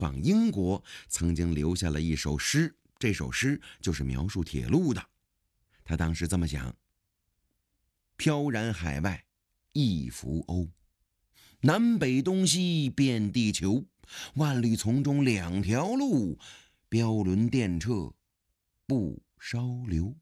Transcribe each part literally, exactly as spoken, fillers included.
帮英国曾经留下了一首诗，这首诗就是描述铁路的。他当时这么想：飘然海外一浮鸥，南北东西遍地球，万里丛中两条路，标轮电掣不烧流。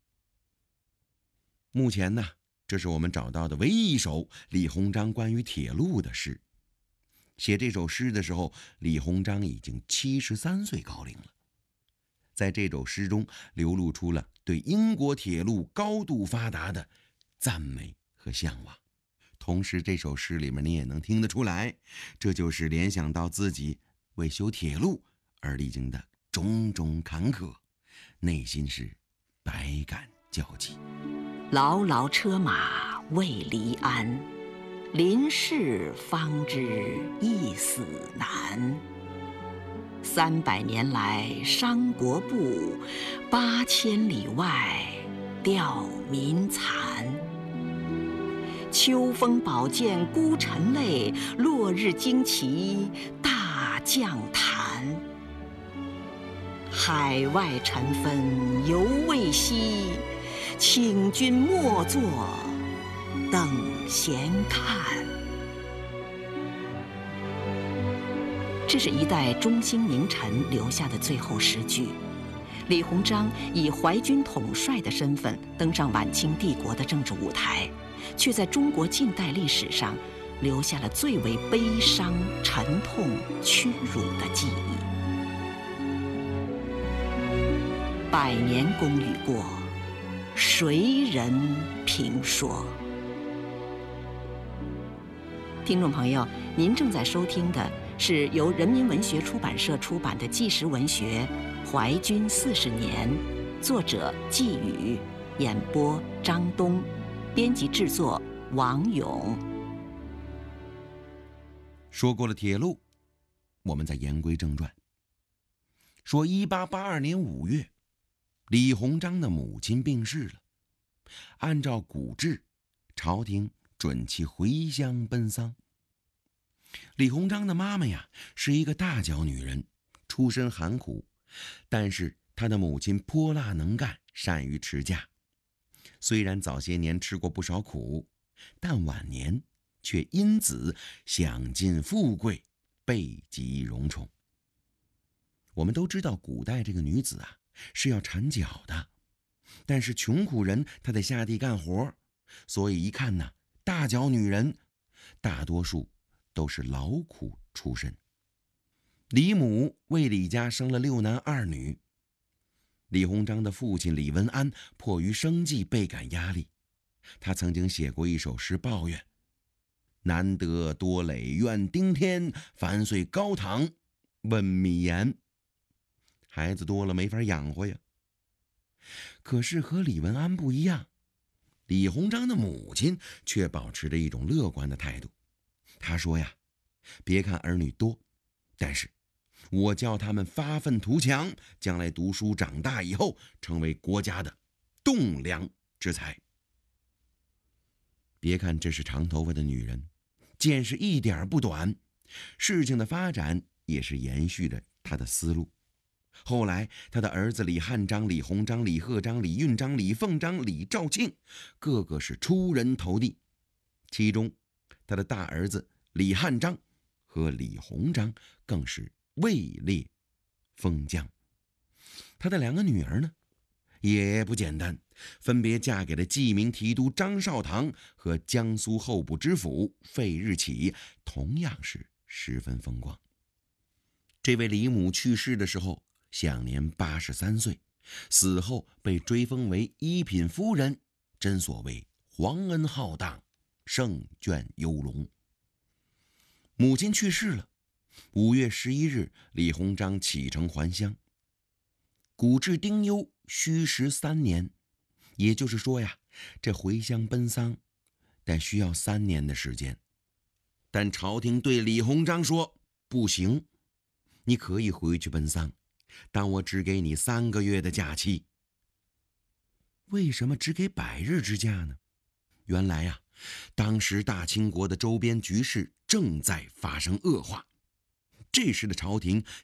目前呢，这是我们找到的唯一一首李鸿章关于铁路的诗。写这首诗的时候，李鸿章已经七十三岁高龄了。在这首诗中流露出了对英国铁路高度发达的赞美和向往。同时这首诗里面你也能听得出来，这就是联想到自己为修铁路而历经的种种坎坷，内心是百感交集。 牢牢车马未离鞍，临事方知一死难。三百年来伤国步，八千里外吊民残。秋风宝剑孤臣泪，落日旌旗大将坛。海外尘纷犹未息，请君莫作等闲看。这是一代中兴名臣留下的最后诗句。李鸿章以淮军统帅的身份登上晚清帝国的政治舞台，却在中国近代历史上留下了最为悲伤、沉痛、屈辱的记忆。百年功与过，谁人评说？听众朋友，您正在收听的是由人民文学出版社出版的纪实文学《淮军四十年》，作者季宇，演播张东，编辑制作王勇。 说过了铁路，我们再言归正传。说一八八二年五月，李鸿章的母亲病逝了。按照古制，朝廷准其回乡奔丧。李鸿章的妈妈呀，是一个大脚女人，出身寒苦，但是她的母亲泼辣能干，善于持家。虽然早些年吃过不少苦，但晚年却因此享尽富贵，备极荣宠。我们都知道古代这个女子啊是要缠脚的，但是穷苦人她得下地干活，所以一看呢，大脚女人大多数都是劳苦出身。李母为李家生了六男二女。李鸿章的父亲李文安迫于生计倍感压力，他曾经写过一首诗抱怨：难得多累怨丁天，凡岁高堂问米盐。孩子多了没法养活呀。可是和李文安不一样，李鸿章的母亲却保持着一种乐观的态度。他说呀，别看儿女多，但是我叫他们发愤图强，将来读书长大以后，成为国家的栋梁之才。别看这是长头发的女人，见识一点不短，事情的发展也是延续着她的思路。后来他的儿子李汉章、李鸿章、李鹤章、李运章、李凤章、李肇庆，个个是出人头地。其中他的大儿子李汉章和李鸿章更是位列封将。他的两个女儿呢，也不简单，分别嫁给了记名提督张绍堂和江苏候补知府费日起，同样是十分风光。这位李母去世的时候享年八十三岁，死后被追封为一品夫人，真所谓皇恩浩荡，圣眷幽龙。母亲去世了，五月十一日，李鸿章启程还乡。古制丁忧需时三年，也就是说呀，这回乡奔丧但需要三年的时间。但朝廷对李鸿章说，不行，你可以回去奔丧，但我只给你三个月的假期。为什么只给百日之假呢？原来呀、啊，当时大清国的周边局势正在发生恶化，这时的朝廷